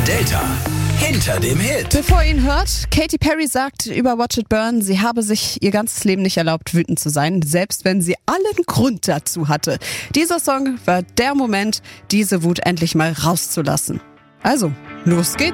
Delta hinter dem Hit. Bevor ihr ihn hört, Katy Perry sagt über Watch It Burn, sie habe sich ihr ganzes Leben nicht erlaubt, wütend zu sein, selbst wenn sie allen Grund dazu hatte. Dieser Song war der Moment, diese Wut endlich mal rauszulassen. Also, los geht's.